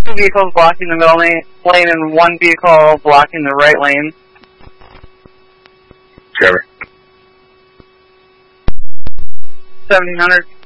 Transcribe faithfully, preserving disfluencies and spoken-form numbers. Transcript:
two vehicles blocking the middle lane, lane and one vehicle blocking the right lane. Trevor. seventeen hundred.